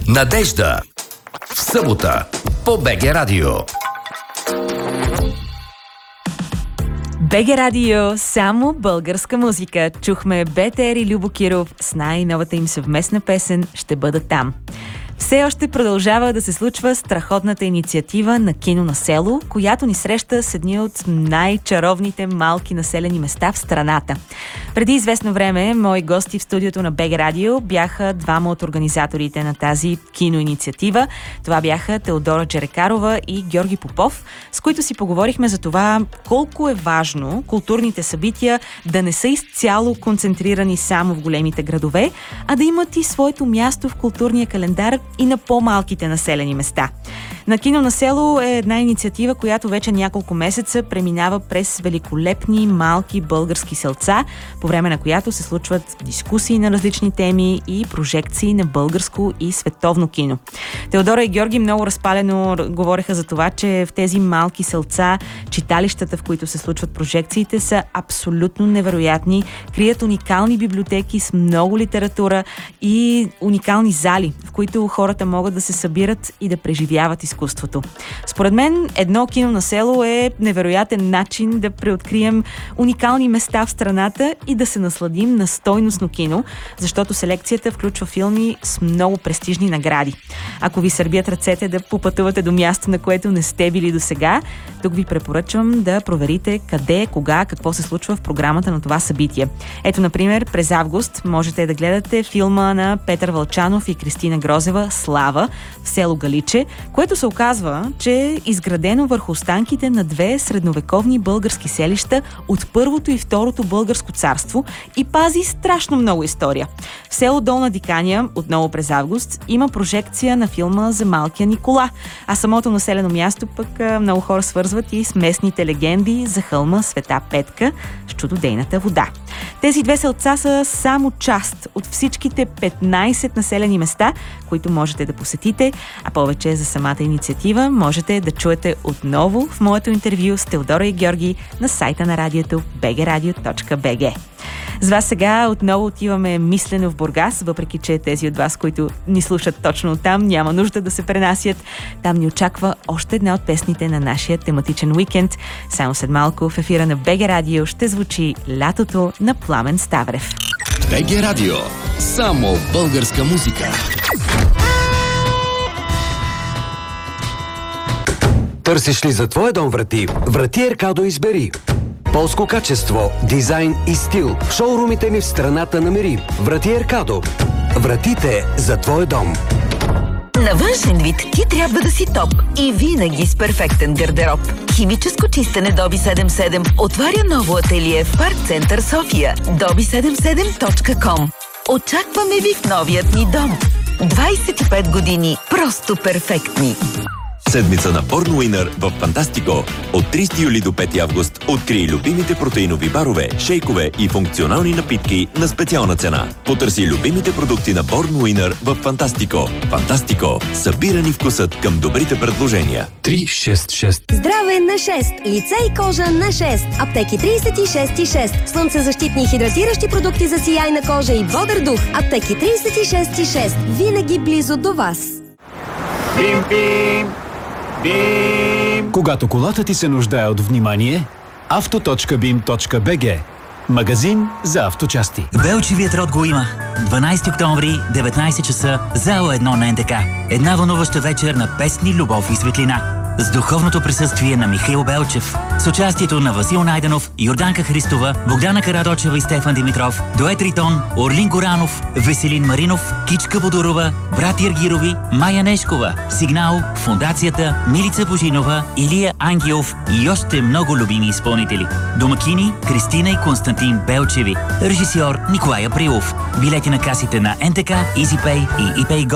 Надежда. В събота по БГ Радио. БГ Радио, само българска музика. Чухме БТР и Любо Киров с най-новата им съвместна песен «Ще бъда там». Все още продължава да се случва страхотната инициатива на Кино на село, която ни среща с едни от най-чаровните малки населени места в страната. Преди известно време мои гости в студиото на БГ Радио бяха двама от организаторите на тази киноинициатива. Това бяха Теодора Джерекарова и Георги Попов, с които си поговорихме за това колко е важно културните събития да не са изцяло концентрирани само в големите градове, а да имат и своето място в културния календар и на по-малките населени места. На Кино на село е една инициатива, която вече няколко месеца преминава през великолепни малки български селца, по време на която се случват дискусии на различни теми и прожекции на българско и световно кино. Теодора и Георги много разпалено говореха за това, че в тези малки селца читалищата, в които се случват прожекциите, са абсолютно невероятни, крият уникални библиотеки с много литература и уникални зали, в които хората могат да се събират и да преживяват изкуството. Според мен, едно кино на село е невероятен начин да преоткрием уникални места в страната и да се насладим на стойностно кино, защото селекцията включва филми с много престижни награди. Ако ви сърбят ръцете да попътувате до място, на което не сте били досега, тук ви препоръчвам да проверите къде, кога, какво се случва в програмата на това събитие. Ето, например, през август можете да гледате филма на Петър Вълчанов и Кристина Грозева «Слава» в село Галиче, което се оказва, че е изградено върху останките на две средновековни български селища от Първото и Второто българско царство и пази страшно много история. В село Долна Диканя, отново през август, има прожекция на филма за малкия Никола, а самото населено място пък много хора свързват и с местните легенди за хълма Света Петка с чудодейната вода. Тези две селца са само част от всичките 15 населени места, които можете да посетите, а повече за самата инициатива можете да чуете отново в моето интервю с Теодора и Георги на сайта на радиото bgradio.bg. С вас сега отново отиваме мислено в Бургас, въпреки че тези от вас, които ни слушат точно там, няма нужда да се пренасят. Там ни очаква още една от песните на нашия тематичен уикенд. Само след малко в ефира на БГ Радио ще звучи «Лятото» на Пламен Ставрев. БГ Радио. Само българска музика. Търсиш ли за твоя дом врати? Врати Еркадо избери. Полско качество, дизайн и стил. В шоурумите ни в страната намери. Врати Еркадо. Вратите за твоя дом. На външен вид ти трябва да си топ и винаги с перфектен гардероб. Химическо чистене Доби 77 отваря ново ателие в Парк Център София. dobi77.com. Очакваме ви в новият ни дом. 25 години просто перфектни. Седмица на Born Winner в Фантастико. От 30 юли до 5 август открий любимите протеинови барове, шейкове и функционални напитки на специална цена. Потърси любимите продукти на Born Winner в Фантастико. Фантастико. Събирани вкусът към добрите предложения. 366. Здраве на 6. Лице и кожа на 6. Аптеки 36 и 6. Слънцезащитни и хидратиращи продукти за сияйна кожа и бодър дух. Аптеки 36 и 6. Винаги близо до вас. Бим-бим! Бим! Когато колата ти се нуждае от внимание, auto.bim.bg. Магазин за авточасти. Белчевият род го има. 12 октомври, 19 часа, зала 1 на НДК. Една вълнуваща вечер на песни, любов и светлина. С духовното присъствие на Михаил Белчев. С участието на Васил Найденов, Йорданка Христова, Богдана Карадочева и Стефан Димитров, Дует Ритон, Орлин Горанов, Веселин Маринов, Кичка Бодорова, брат Иргирови, Майя Нешкова, Сигнал, Фондацията, Милица Божинова, Илия Ангелов и още много любими изпълнители. Домакини Кристина и Константин Белчеви. Режисьор Николай Априлов. Билети на касите на НТК, EasyPay и ePay